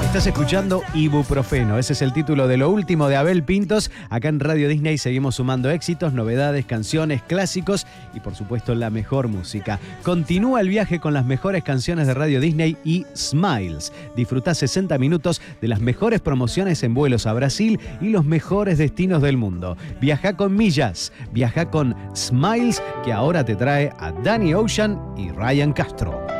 Estás escuchando Ibuprofeno, ese es el título de lo último de Abel Pintos. Acá en Radio Disney seguimos sumando éxitos, novedades, canciones, clásicos y por supuesto la mejor música. Continúa el viaje con las mejores canciones de Radio Disney y Smiles. Disfrutá 60 minutos de las mejores promociones en vuelos a Brasil y los mejores destinos del mundo. Viaja con millas, viaja con Smiles, que ahora te trae a Danny Ocean y Ryan Castro.